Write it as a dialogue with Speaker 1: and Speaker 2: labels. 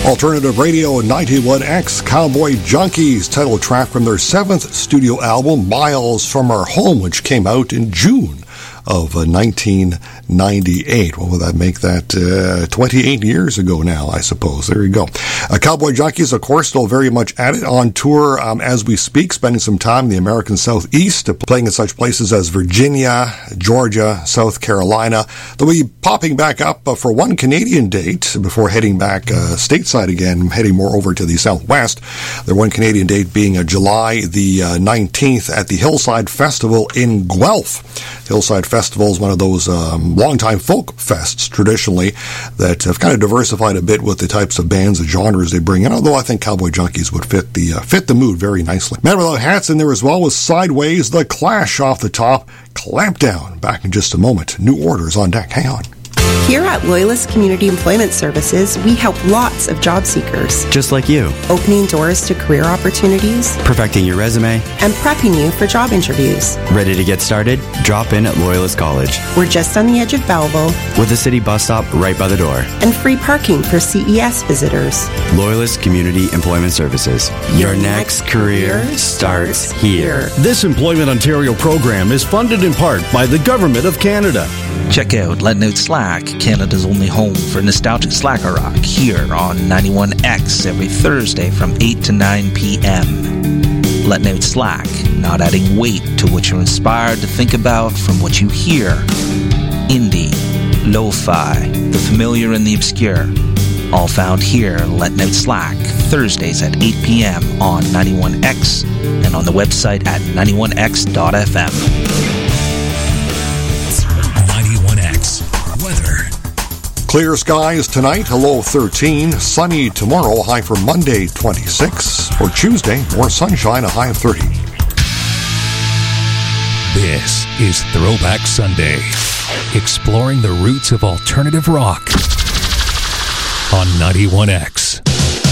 Speaker 1: Alternative Radio 91X Cowboy Junkies, title track from their 7th studio album, Miles From Our Home, which came out in June of 1998. What would that make that? 28 years ago now, I suppose. There you go. Cowboy Junkies, of course, still very much at it, on tour as we speak, spending some time in the American Southeast, playing in such places as Virginia, Georgia, South Carolina. They'll be popping back up for one Canadian date before heading back stateside again, heading more over to the Southwest. Their one Canadian date being July the 19th at the Hillside Festival in Guelph. Hillside Festival is one of those long-time folk fests, traditionally, that have kind of diversified a bit with the types of bands and genres they bring in, although I think Cowboy Junkies would fit the mood very nicely. Man Without Hats in there as well with Sideways, The Clash off the top, Clampdown. Back in just a moment. New orders on deck. Hang on.
Speaker 2: Here at Loyalist Community Employment Services, we help lots of job seekers.
Speaker 3: Just like you.
Speaker 2: Opening doors to career opportunities.
Speaker 3: Perfecting your resume.
Speaker 2: And prepping you for job interviews.
Speaker 3: Ready to get started? Drop in at Loyalist College.
Speaker 2: We're just on the edge of Belleville.
Speaker 3: With a city bus stop right by the door.
Speaker 2: And free parking for CES visitors.
Speaker 3: Loyalist Community Employment Services. Your next career starts here.
Speaker 4: This Employment Ontario program is funded in part by the Government of Canada.
Speaker 5: Check out Letting Out Slack, Canada's only home for nostalgic slacker rock, here on 91X every Thursday from 8 to 9 p.m. Letting Out Slack, not adding weight to what you're inspired to think about from what you hear. Indie, lo-fi, the familiar and the obscure, all found here, Letting Out Slack, Thursdays at 8 p.m. on 91X and on the website at 91x.fm.
Speaker 1: Clear skies tonight, low 13. Sunny tomorrow, high for Monday 26. For Tuesday, more sunshine, a high of 30.
Speaker 6: This is Throwback Sunday, exploring the roots of alternative rock on 91X.